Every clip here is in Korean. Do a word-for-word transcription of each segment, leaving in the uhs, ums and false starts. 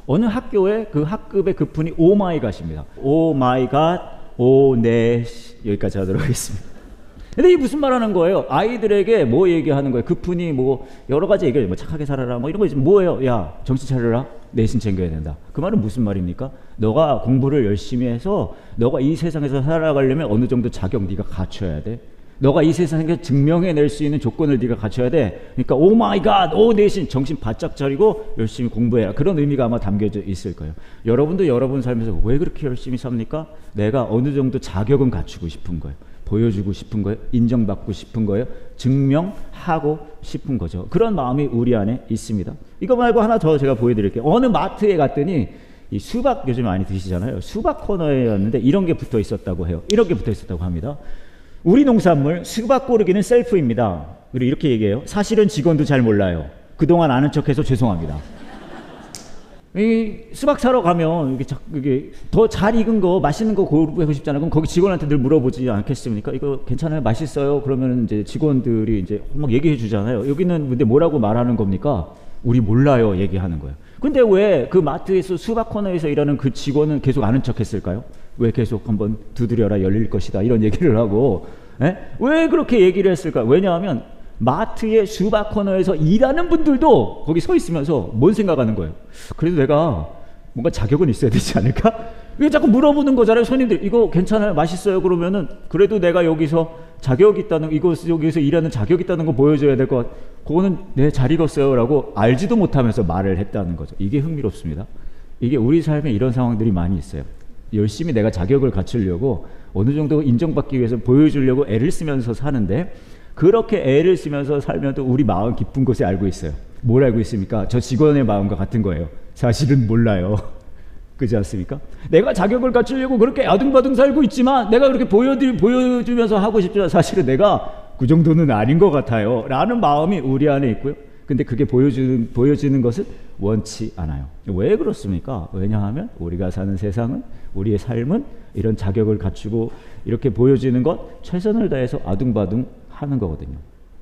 어느 학교에 그 학급의 그분이 오 마이 갓입니다. 오 마이 갓, 오 네 여기까지 하도록 하겠습니다. 근데 이게 무슨 말 하는 거예요? 아이들에게 뭐 얘기하는 거예요? 그분이 뭐 여러 가지 얘기해요. 뭐 착하게 살아라 뭐 이런 거 있으면 뭐예요? 야 정신 차려라. 내신 챙겨야 된다. 그 말은 무슨 말입니까? 너가 공부를 열심히 해서 너가 이 세상에서 살아가려면 어느 정도 자격 네가 갖춰야 돼. 너가 이 세상에서 증명해낼 수 있는 조건을 네가 갖춰야 돼. 그러니까 오 마이 갓, 오 내신 정신 바짝 차리고 열심히 공부해라. 그런 의미가 아마 담겨져 있을 거예요. 여러분도 여러분 삶에서 왜 그렇게 열심히 삽니까? 내가 어느 정도 자격은 갖추고 싶은 거예요. 보여주고 싶은 거예요. 인정받고 싶은 거예요. 증명하고 싶은 거죠. 그런 마음이 우리 안에 있습니다. 이거 말고 하나 더 제가 보여드릴게요. 어느 마트에 갔더니 이 수박 요즘 많이 드시잖아요. 수박 코너였는데 이런 게 붙어 있었다고 해요. 이런 게 붙어 있었다고 합니다. 우리 농산물 수박 고르기는 셀프입니다. 그리고 이렇게 얘기해요. 사실은 직원도 잘 몰라요. 그동안 아는 척해서 죄송합니다. 이 수박 사러 가면 이게, 이게 더 잘 익은 거 맛있는 거 고르고 싶잖아요. 그럼 거기 직원한테 늘 물어보지 않겠습니까? 이거 괜찮아요? 맛있어요? 그러면 이제 직원들이 이제 막 얘기해 주잖아요. 여기는 근데 뭐라고 말하는 겁니까? 우리 몰라요 얘기하는 거예요. 근데 왜 그 마트에서 수박 코너에서 일하는 그 직원은 계속 아는 척 했을까요? 왜 계속 한번 두드려라 열릴 것이다 이런 얘기를 하고 에? 왜 그렇게 얘기를 했을까? 왜냐하면 마트의 수박 코너에서 일하는 분들도 거기 서 있으면서 뭔 생각하는 거예요? 그래도 내가 뭔가 자격은 있어야 되지 않을까? 왜 자꾸 물어보는 거잖아요. 손님들 이거 괜찮아요? 맛있어요? 그러면은 그래도 내가 여기서 자격 있다는 이곳 여기서 일하는 자격 있다는 거 보여줘야 될 것 같아. 그거는 네, 잘 익었어요 라고 알지도 못하면서 말을 했다는 거죠. 이게 흥미롭습니다. 이게 우리 삶에 이런 상황들이 많이 있어요. 열심히 내가 자격을 갖추려고 어느 정도 인정받기 위해서 보여주려고 애를 쓰면서 사는데 그렇게 애를 쓰면서 살면 또 우리 마음 깊은 곳에 알고 있어요. 뭘 알고 있습니까? 저 직원의 마음과 같은 거예요. 사실은 몰라요. 그렇지 않습니까? 내가 자격을 갖추려고 그렇게 아둥바둥 살고 있지만 내가 그렇게 보여드, 보여주면서 하고 싶지만 사실은 내가 그 정도는 아닌 것 같아요 라는 마음이 우리 안에 있고요. 근데 그게 보여주는, 보여지는 것은 원치 않아요. 왜 그렇습니까? 왜냐하면 우리가 사는 세상은 우리의 삶은 이런 자격을 갖추고 이렇게 보여지는 것 최선을 다해서 아둥바둥 하는 거거든요.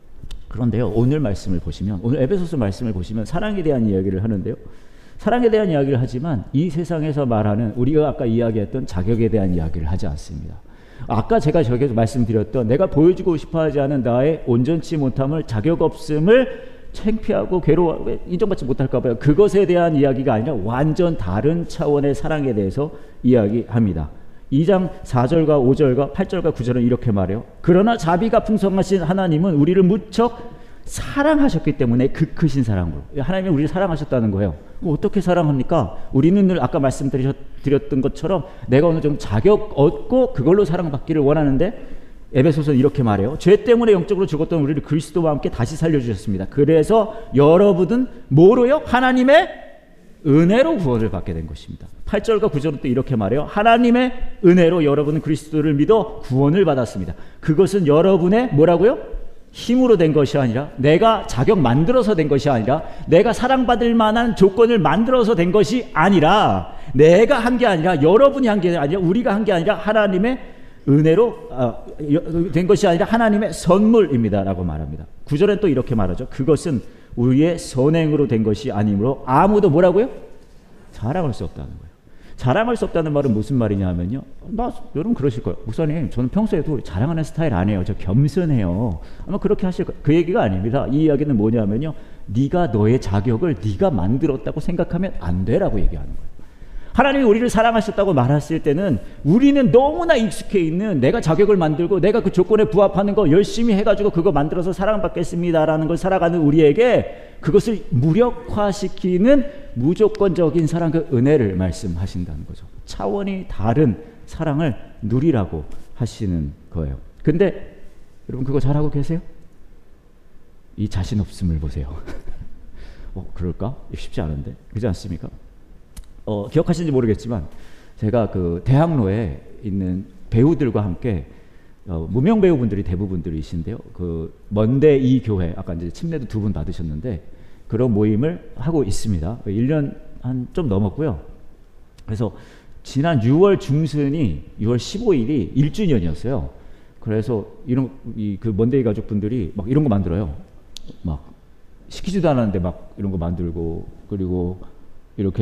그런데요 오늘 말씀을 보시면 오늘 에베소서 말씀을 보시면 사랑에 대한 이야기를 하는데요. 사랑에 대한 이야기를 하지만 이 세상에서 말하는 우리가 아까 이야기했던 자격에 대한 이야기를 하지 않습니다. 아까 제가 저기서 말씀드렸던 내가 보여주고 싶어하지 않은 나의 온전치 못함을 자격 없음을 창피하고 괴로워 인정받지 못할까 봐요. 그것에 대한 이야기가 아니라 완전 다른 차원의 사랑에 대해서 이야기합니다. 이 장 사 절과 오 절과 팔 절과 구 절은 이렇게 말해요. 그러나 자비가 풍성하신 하나님은 우리를 무척 사랑하셨기 때문에 그 크신 사랑으로 하나님이 우리를 사랑하셨다는 거예요. 어떻게 사랑합니까? 우리는 늘 아까 말씀드렸던 것처럼 내가 어느 정도 자격 얻고 그걸로 사랑받기를 원하는데 에베소서는 이렇게 말해요. 죄 때문에 영적으로 죽었던 우리를 그리스도와 함께 다시 살려주셨습니다. 그래서 여러분은 뭐로요? 하나님의 은혜로 구원을 받게 된 것입니다. 팔 절과 구 절은 또 이렇게 말해요. 하나님의 은혜로 여러분은 그리스도를 믿어 구원을 받았습니다. 그것은 여러분의 뭐라고요? 힘으로 된 것이 아니라 내가 자격 만들어서 된 것이 아니라 내가 사랑받을 만한 조건을 만들어서 된 것이 아니라 내가 한 게 아니라 여러분이 한 게 아니라 우리가 한 게 아니라 하나님의 은혜로 아, 된 것이 아니라 하나님의 선물입니다 라고 말합니다. 구 절엔 또 이렇게 말하죠. 그것은 우리의 선행으로 된 것이 아니므로 아무도 뭐라고요? 자랑할 수 없다는 거예요. 자랑할 수 없다는 말은 무슨 말이냐 하면요. 나, 여러분 그러실 거예요. 목사님, 저는 평소에도 자랑하는 스타일 아니에요. 저 겸손해요. 아마 그렇게 하실 거예요. 그 얘기가 아닙니다. 이 이야기는 뭐냐면요. 네가 너의 자격을 네가 만들었다고 생각하면 안 돼라고 얘기하는 거예요. 하나님이 우리를 사랑하셨다고 말했을 때는 우리는 너무나 익숙해 있는 내가 자격을 만들고 내가 그 조건에 부합하는 거 열심히 해가지고 그거 만들어서 사랑받겠습니다라는 걸 살아가는 우리에게 그것을 무력화시키는 무조건적인 사랑, 그 은혜를 말씀하신다는 거죠. 차원이 다른 사랑을 누리라고 하시는 거예요. 근데 여러분 그거 잘하고 계세요? 이 자신 없음을 보세요. 어, 그럴까? 쉽지 않은데 그렇지 않습니까? 어, 기억하시는지 모르겠지만 제가 그 대학로에 있는 배우들과 함께 어, 무명 배우분들이 대부분들이신데요. 그 먼데 이 교회 아까 이제 침례도 두 분 받으셨는데 그런 모임을 하고 있습니다. 일 년 한 좀 넘었고요. 그래서 지난 유월 중순이 유월 십오일이 일 주년이었어요. 그래서 이런 이 그 먼데이 가족분들이 막 이런 거 만들어요. 막 시키지도 않았는데 막 이런 거 만들고 그리고